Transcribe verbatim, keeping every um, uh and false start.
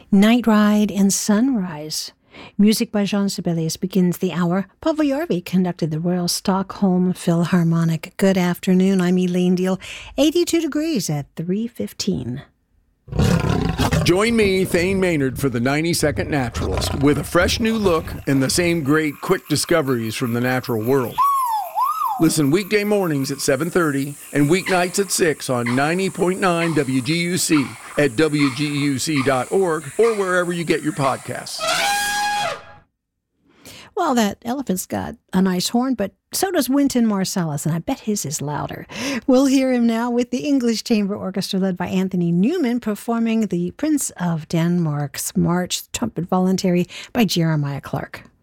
Night Ride and Sunrise. Music by Jean Sibelius begins the hour. Pavel Järvi conducted the Royal Stockholm Philharmonic. Good afternoon. I'm Elaine Deal. eighty-two degrees at three fifteen. Join me, Thane Maynard, for the ninety second Naturalist, with a fresh new look and the same great quick discoveries from the natural world. Listen weekday mornings at seven thirty and weeknights at six on ninety point nine W G U C at W G U C dot org or wherever you get your podcasts. Well, that elephant's got a nice horn, but so does Wynton Marsalis, and I bet his is louder. We'll hear him now with the English Chamber Orchestra led by Anthony Newman performing the Prince of Denmark's March, trumpet voluntary by Jeremiah Clark.